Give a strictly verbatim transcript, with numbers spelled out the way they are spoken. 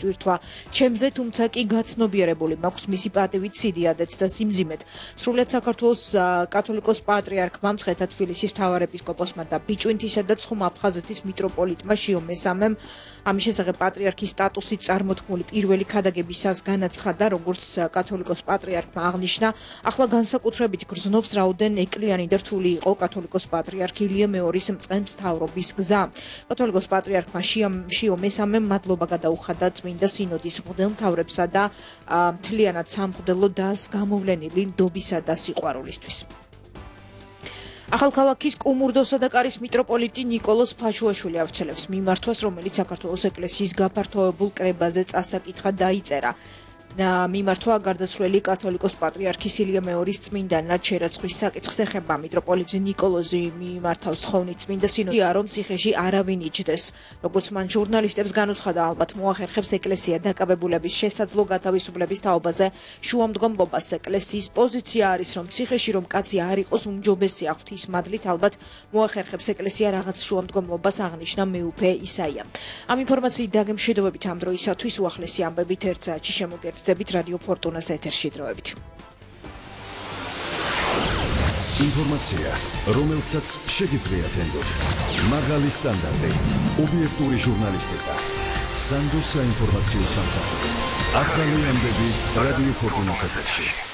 წვირთვა ჩემზე, თუმცა კი გაცნობიერებული მაქვს მისი პატივით, სიდიადეც და სიმძიმედ. სრულად საქართველოს კათოლიკოს პატრიარქმა მცხეთა თბილისის მთავარეპისკოპოსმა და ბიჭვინთისა და ცხუმა აფხაზეთის მიტროპოლიტმა შიო მესამემ ამის შესახებ პატრიარქის სტატუსით წარმოთქმული პირველი ქადაგებისას განაცხადა, როგორც კათოლიკოს პატრიარქმა აღნიშნა, ახლა განსაკუთრებით გრძნობს რაოდენ ეკლიანი და რთული იყო კათოლიკოს პატრიარქ ილია მეორის მწყემსთავრობის გზა. კათოლიკოს პატრიარქმა შიო მესამემ მადლობა გადაუხადა წმინდა სინოდის მღვდელმთავრებსა და მთლიანად სამღვდელო დასს გამოვლენილი ნდობისა და სიყვარულისთვის. ახალქალაქის კუმურდოსა და კარის მიტროპოლიტი ნიკოლოზ ფაშუაშვილი ავრცელებს მიმართვას, რომელიც საქართველოს ეკლესიის გაფართოებულ კრებაზე წასაკითხად დაიწერა. მიმართვა გარდაცვლილი კათოლიკოს პატრიარქის ილია მეორის წმინდანად შერაცხვის საკითხს ეხება. მიტროპოლიტი ნიკოლოზი მიმართავს თხოვნით წმინდა სინოდია, რომ ციხეში არავინ იჯდეს. როგორც მან ჟურნალისტებს განუცხადა, ალბათ მოახერხებს ეკლესია დაკავებულების შესაძლო გათავისუფლების თაობაზე შუამდგომლობას. ეკლესიის პოზიცია არის, რომ ციხეში რომ კაცი არ იყოს უმჯობესია ღვთისმადლით, ალბათ მოახერხებს ეკლესია რაღაც შუამდგომლობას, აღნიშნა მეუფე ისაია. ამ ინფორმაციით დაგემშვიდობებით ამ დროისათვის უახლესი ამბებით ერთ საათში შემოგერთ რადიო ფორტუნას ეთერში დროებით. ინფორმაცია, რომელსაც შეგიძლიათ ენდოთ. მაღალი სტანდარტი, ობიექტური ჟურნალისტიკა, სანდოს საინფორმაციო სამსახური. ახალი ამბები რადიო ფორტუნას ეთერში.